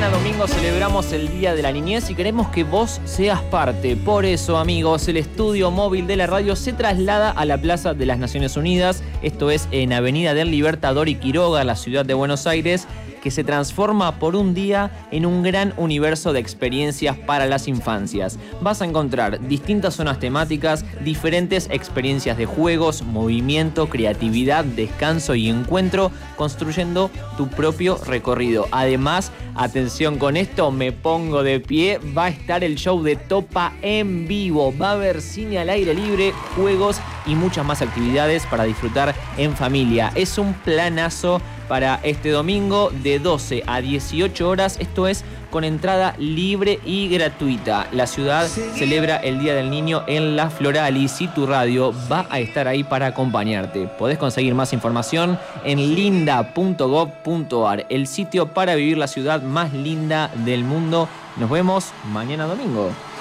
mañana domingo celebramos el Día de la Niñez y queremos que vos seas parte. Por eso, amigos, el estudio móvil de la radio se traslada a la Plaza de las Naciones Unidas. Esto es en Avenida del Libertador y Quiroga, la ciudad de Buenos Aires, que se transforma por un día en un gran universo de experiencias para las infancias. Vas a encontrar distintas zonas temáticas, diferentes experiencias de juegos, movimiento, creatividad, descanso y encuentro, construyendo tu propio recorrido. Además, atención con esto, me pongo de pie, va a estar el show de Topa en vivo, va a haber cine al aire libre, juegos y muchas más actividades para disfrutar en familia. Es un planazo para este domingo de 12 a 18 horas, esto es con entrada libre y gratuita. La ciudad celebra el Día del Niño en La Floralis y tu radio va a estar ahí para acompañarte. Podés conseguir más información en linda.gov.ar, el sitio para vivir la ciudad más linda del mundo. Nos vemos mañana domingo.